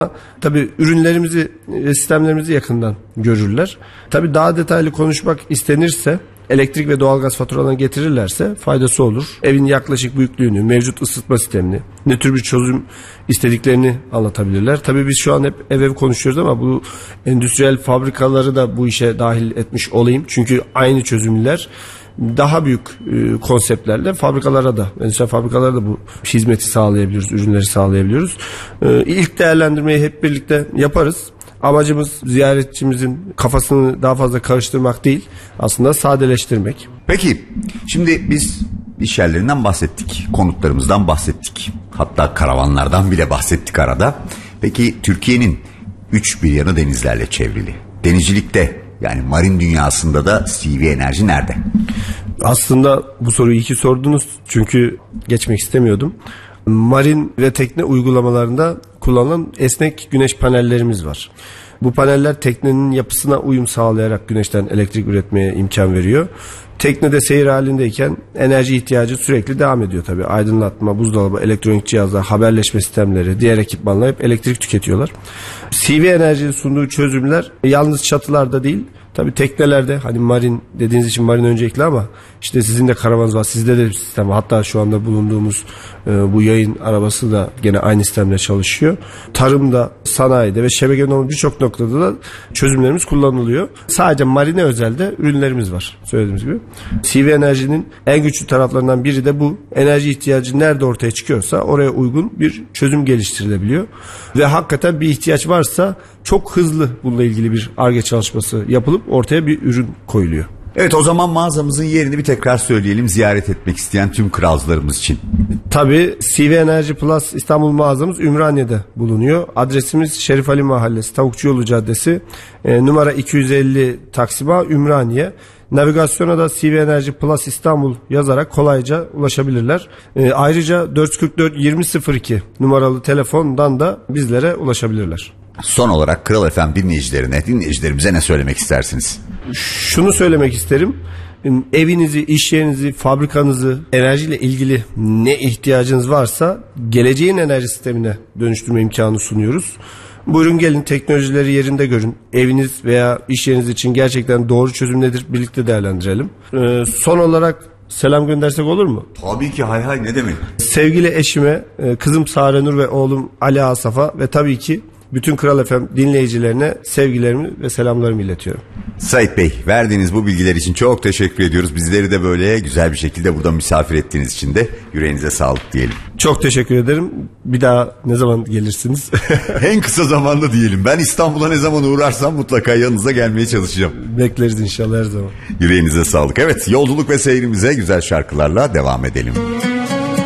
Tabii ürünlerimizi, sistemlerimizi yakından görürler. Tabii daha detaylı konuşmak istenirse, elektrik ve doğalgaz faturalarını getirirlerse faydası olur. Evin yaklaşık büyüklüğünü, mevcut ısıtma sistemini, ne tür bir çözüm istediklerini anlatabilirler. Tabii biz şu an hep ev konuşuyoruz ama bu endüstriyel fabrikaları da bu işe dahil etmiş olayım. Çünkü aynı çözümler daha büyük konseptlerle fabrikalara da, endüstriyel fabrikalara da bu hizmeti sağlayabiliyoruz, ürünleri sağlayabiliyoruz. İlk değerlendirmeyi hep birlikte yaparız. Amacımız ziyaretçimizin kafasını daha fazla karıştırmak değil, aslında sadeleştirmek. Peki, şimdi biz iş yerlerinden bahsettik, konutlarımızdan bahsettik. Hatta karavanlardan bile bahsettik arada. Peki Türkiye'nin 3 bir yanı denizlerle çevrili. Denizcilikte, yani marin dünyasında da CV Enerji nerede? Aslında bu soruyu iyi ki sordunuz. Çünkü geçmek istemiyordum. Marin ve tekne uygulamalarında kullanılan esnek güneş panellerimiz var. Bu paneller teknenin yapısına uyum sağlayarak güneşten elektrik üretmeye imkan veriyor. Teknede seyir halindeyken enerji ihtiyacı sürekli devam ediyor tabii. Aydınlatma, buzdolabı, elektronik cihazlar, haberleşme sistemleri, diğer ekipmanlar hep elektrik tüketiyorlar. CV Enerji'nin sunduğu çözümler yalnız çatılarda değil, tabii teknelerde, hani marin dediğiniz için marin öncelikli ama işte sizin de karavanınız var, sizde de bir sistem var. Hatta şu anda bulunduğumuz bu yayın arabası da gene aynı sistemle çalışıyor. Tarımda, sanayide ve şebekenin olduğu birçok noktada da çözümlerimiz kullanılıyor. Sadece marine özelde ürünlerimiz var söylediğimiz gibi. CV Enerji'nin en güçlü taraflarından biri de bu. Enerji ihtiyacı nerede ortaya çıkıyorsa oraya uygun bir çözüm geliştirilebiliyor. Ve hakikaten bir ihtiyaç varsa çok hızlı bununla ilgili bir Ar-Ge çalışması yapılıp ortaya bir ürün koyuluyor. Evet, o zaman mağazamızın yerini bir tekrar söyleyelim ziyaret etmek isteyen tüm kralcılarımız için. Tabii CV Enerji Plus İstanbul mağazamız Ümraniye'de bulunuyor. Adresimiz Şerif Ali Mahallesi, Tavukçuyolu Caddesi, numara 250 Taksima Ümraniye. Navigasyona da CV Enerji Plus İstanbul yazarak kolayca ulaşabilirler. Ayrıca 444 2002 numaralı telefondan da bizlere ulaşabilirler. Son olarak Kral FM dinleyicilerimize ne söylemek istersiniz? Şunu söylemek isterim. Evinizi, iş yerinizi, fabrikanızı, enerjiyle ilgili ne ihtiyacınız varsa geleceğin enerji sistemine dönüştürme imkanı sunuyoruz. Buyurun gelin, teknolojileri yerinde görün. Eviniz veya iş yeriniz için gerçekten doğru çözüm nedir birlikte değerlendirelim. Son olarak selam göndersek olur mu? Tabii ki, hay ne demek. Sevgili eşime, kızım Sare Nur ve oğlum Ali Asaf'a ve tabii ki bütün Kral FM dinleyicilerine sevgilerimi ve selamlarımı iletiyorum. Sait Bey, verdiğiniz bu bilgiler için çok teşekkür ediyoruz. Bizleri de böyle güzel bir şekilde burada misafir ettiğiniz için de yüreğinize sağlık diyelim. Çok teşekkür ederim. Bir daha ne zaman gelirsiniz? En kısa zamanda diyelim. Ben İstanbul'a ne zaman uğrarsam mutlaka yanınıza gelmeye çalışacağım. Bekleriz inşallah her zaman. Yüreğinize sağlık. Evet, yolculuk ve seyrimize güzel şarkılarla devam edelim.